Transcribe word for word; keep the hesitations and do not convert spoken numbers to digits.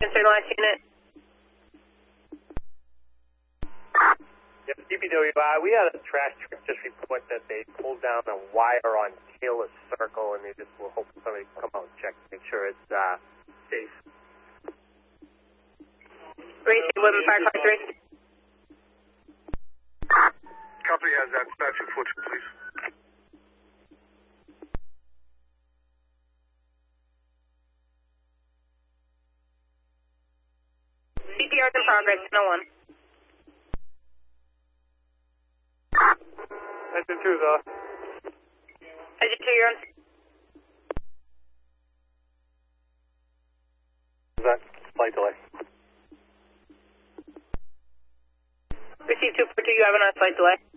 Concern last unit. Yeah, D P W, uh, we had a trash truck just report that they pulled down a wire on Taylor Circle, and they just were hoping somebody can come out and check to make sure it's uh, safe. Racy, Women Fire Car three. Copy has that statue footage, please. C P R's in progress, no one. Engine two, though. Engine two, you're on. Is that flight delay? Receive two four two, you have an on flight delay.